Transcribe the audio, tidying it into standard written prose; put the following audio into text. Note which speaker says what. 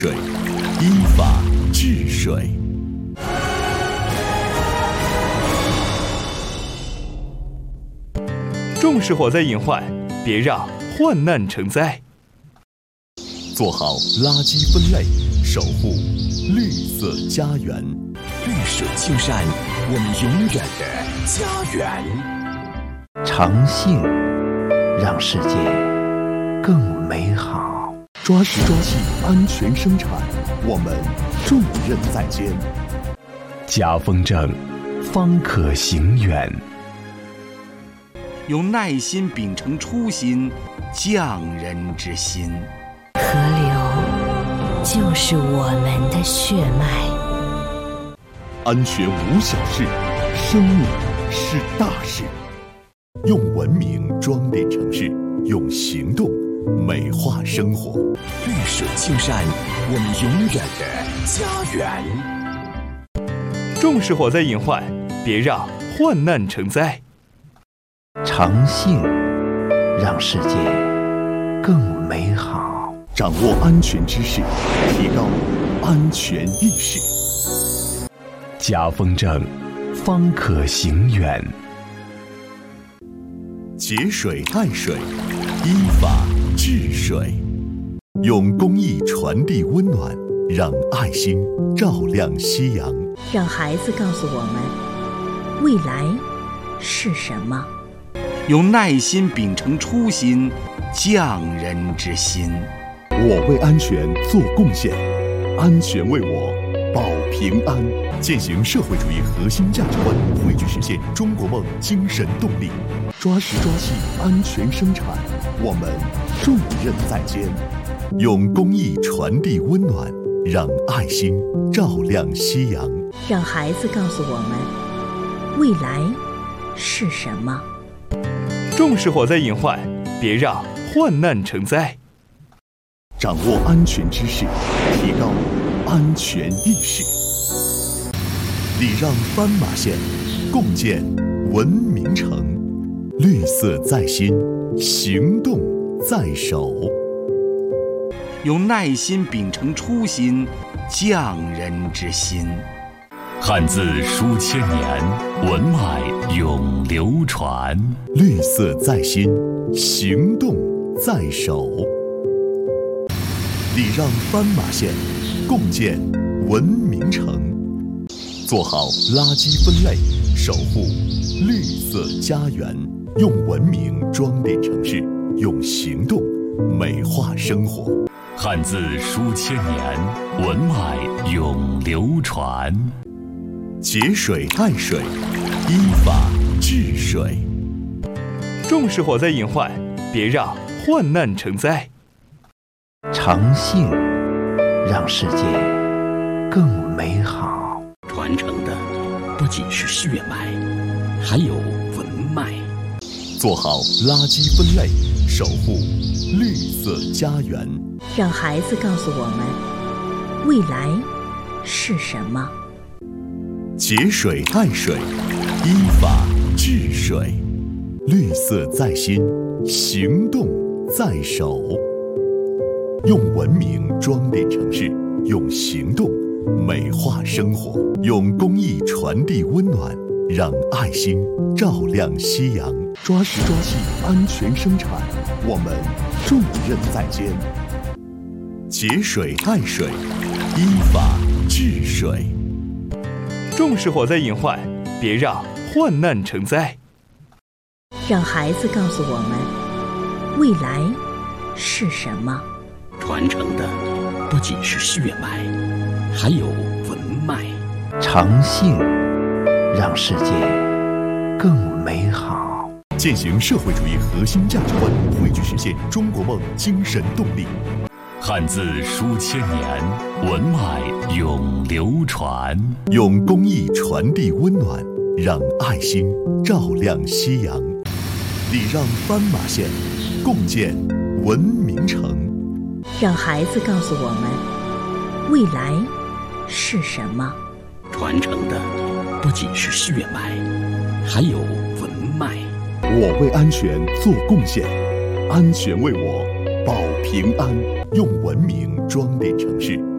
Speaker 1: 水，依法治水。重视火灾隐患，别让患难成灾。做好垃圾分类，守护绿色家园。
Speaker 2: 绿水青山，我们永远的家园。
Speaker 3: 诚信，让世界更美好。
Speaker 1: 抓实抓细，安全生产，我们重任在肩。
Speaker 3: 家风正，方可行远。
Speaker 2: 用耐心秉承初心，匠人之心。
Speaker 4: 河流就是我们的血脉。
Speaker 1: 安全无小事，生命是大事。用文明装点城市，用行动美化生活。
Speaker 2: 绿水青山，我们永远的家园。
Speaker 1: 重视火灾隐患，别让患难成灾。
Speaker 3: 诚信，让世界更美好。
Speaker 1: 掌握安全知识，提高安全意识。
Speaker 3: 家风正，方可行远。
Speaker 1: 节水爱水，依法治水。用公益传递温暖，让爱心照亮夕阳。
Speaker 4: 让孩子告诉我们，未来是什么。
Speaker 2: 用耐心秉承初心，匠人之心。
Speaker 1: 我为安全做贡献，安全为我保平安。践行社会主义核心价值观，汇聚实现中国梦精神动力。抓实抓细，安全生产，我们重任在肩。用公益传递温暖，让爱心照亮夕阳。
Speaker 4: 让孩子告诉我们，未来是什么。
Speaker 1: 重视火灾隐患，别让患难成灾。掌握安全知识，提高安全意识。礼让斑马线，共建文明城。绿色在心，行动在手。
Speaker 2: 用耐心秉承初心，匠人之心。
Speaker 5: 汉字书千年，文脉永流传。
Speaker 1: 绿色在心，行动在手。礼让斑马线，共建文明城。做好垃圾分类，守护绿色家园。用文明装点城市，用行动美化生活。
Speaker 5: 汉字书千年，文脉永流传。
Speaker 1: 节水爱水，依法治水。重视火灾隐患，别让患难成灾。
Speaker 3: 诚信，让世界更美好。
Speaker 2: 传承的不仅是血脉，还有文脉。
Speaker 1: 做好垃圾分类，守护绿色家园。
Speaker 4: 让孩子告诉我们，未来是什么。
Speaker 1: 节水爱水，依法治水。绿色在心，行动在手。用文明装点城市，用行动美化生活。用公益传递温暖，让爱心照亮夕阳。抓实抓细，安全生产，我们重任在肩。节水爱水，依法治水。重视火灾隐患，别让患难成灾。
Speaker 4: 让孩子告诉我们，未来是什么。
Speaker 2: 传承的不仅是血脉，还有文脉。
Speaker 3: 诚信，让世界更美好。
Speaker 1: 践行社会主义核心价值观，汇聚实现中国梦精神动力。
Speaker 5: 汉字书千年，文脉永流传。
Speaker 1: 用公益传递温暖，让爱心照亮夕阳。礼让斑马线，共建文明城。
Speaker 4: 让孩子告诉我们，未来是什么。
Speaker 2: 传承的不仅是血脉，还有文脉。
Speaker 1: 我为安全做贡献，安全为我保平安。用文明装点城市，